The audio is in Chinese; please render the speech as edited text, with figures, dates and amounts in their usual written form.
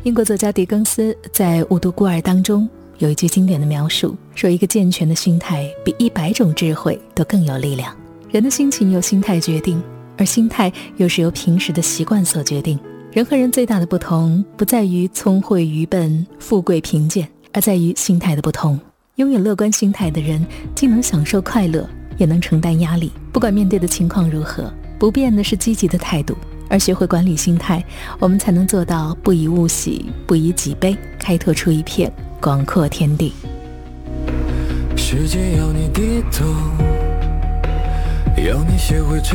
英国作家狄更斯在《误读孤儿》当中有一句经典的描述，说一个健全的心态比100种智慧都更有力量。人的心情由心态决定，而心态又是由平时的习惯所决定。人和人最大的不同不在于聪慧愚笨、富贵贫贱，而在于心态的不同。拥有乐观心态的人既能享受快乐，也能承担压力。不管面对的情况如何，不变的是积极的态度。而学会管理心态，我们才能做到不以物喜，不以己悲，开拓出一片广阔天地。 世界要你低头，要你学会